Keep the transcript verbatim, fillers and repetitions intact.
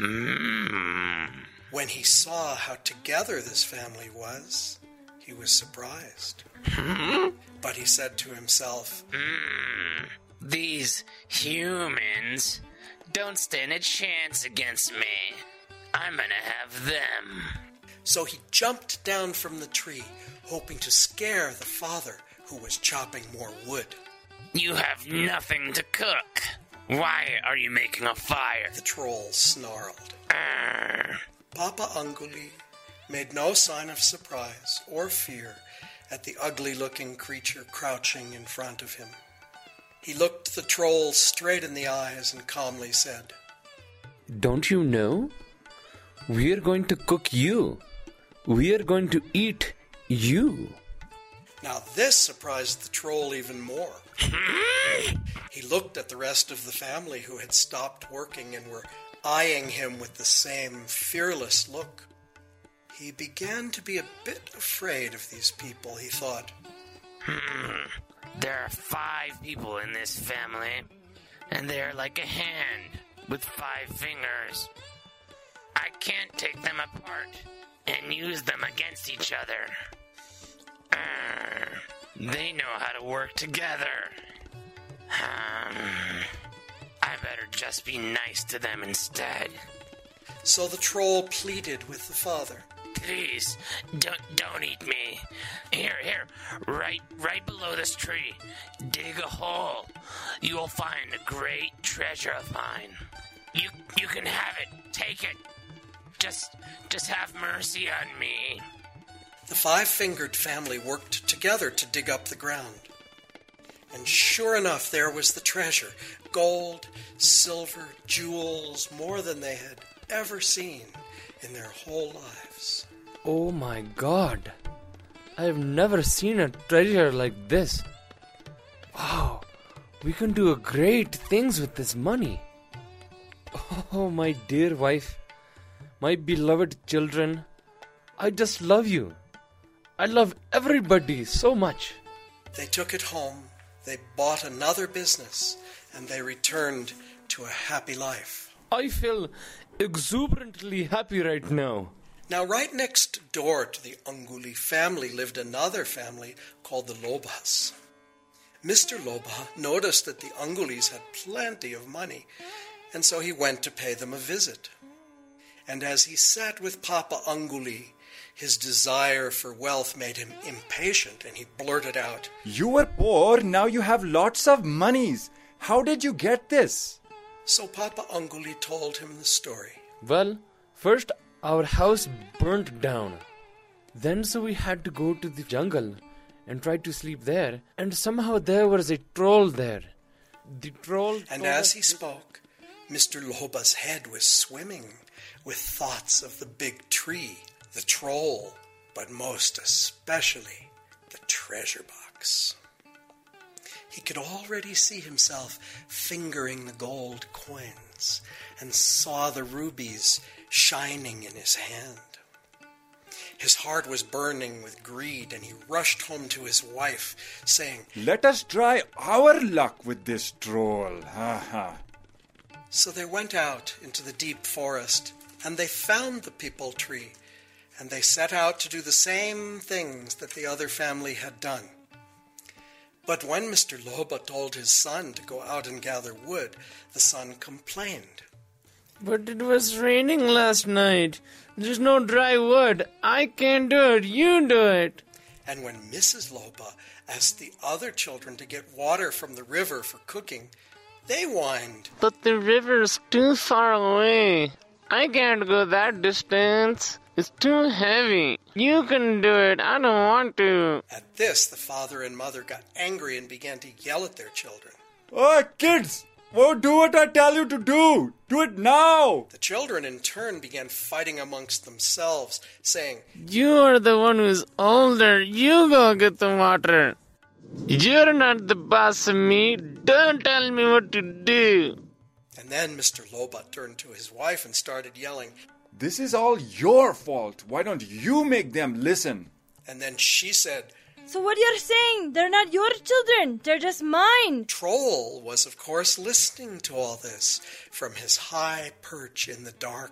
Mm. When he saw how together this family was, he was surprised. But he said to himself, Mm. These humans don't stand a chance against me. I'm gonna have them. So he jumped down from the tree, hoping to scare the father, who was chopping more wood. You have nothing to cook. Why are you making a fire? The troll snarled. Arr. Papa Unguli made no sign of surprise or fear at the ugly-looking creature crouching in front of him. He looked the troll straight in the eyes and calmly said, Don't you know? We're going to cook you. We're going to eat you. Now this surprised the troll even more. He looked at the rest of the family who had stopped working and were eyeing him with the same fearless look. He began to be a bit afraid of these people, he thought. Hmm. There are five people in this family, and they're like a hand with five fingers. I can't take them apart and use them against each other. Uh, they know how to work together. Um, I better just be nice to them instead. So the troll pleaded with the father. Please, don't don't eat me. Here, here, right right below this tree. Dig a hole. You will find a great treasure of mine. You you can have it. Take it. Just just have mercy on me. The five-fingered family worked together to dig up the ground. And sure enough, there was the treasure. Gold, silver, jewels, more than they had ever seen in their whole lives. Oh my God. I have never seen a treasure like this. Wow. We can do great things with this money. Oh, my dear wife. My beloved children. I just love you. I love everybody so much. They took it home. They bought another business. And they returned to a happy life. I feel exuberantly happy right now. Now, right next door to the Unguli family lived another family called the Lobas. Mister Loba noticed that the Ungulis had plenty of money, and so he went to pay them a visit. And as he sat with Papa Unguli, his desire for wealth made him impatient, and he blurted out, You were poor, now you have lots of monies. How did you get this? So Papa Unguli told him the story. Well, first our house burnt down. Then so we had to go to the jungle and try to sleep there. And somehow there was a troll there. The troll... And as he spoke, Mister Loba's head was swimming with thoughts of the big tree, the troll, but most especially the treasure box. He could already see himself fingering the gold coins and saw the rubies shining in his hand. His heart was burning with greed, and he rushed home to his wife, saying, Let us try our luck with this troll. Ha ha. So they went out into the deep forest, and they found the peepal tree, and they set out to do the same things that the other family had done. But when Mister Loba told his son to go out and gather wood, the son complained. But it was raining last night. There's no dry wood. I can't do it. You do it. And when Missus Loba asked the other children to get water from the river for cooking, they whined. But the river's too far away. I can't go that distance. It's too heavy. You can do it. I don't want to. At this, the father and mother got angry and began to yell at their children. Oh, kids! Oh, do what I tell you to do! Do it now! The children in turn began fighting amongst themselves, saying, You are the one who's older. You go get the water. You're not the boss of me. Don't tell me what to do. And then Mister Loba turned to his wife and started yelling, This is all your fault. Why don't you make them listen? And then she said, So what you're saying, they're not your children, they're just mine. Troll was, of course, listening to all this from his high perch in the dark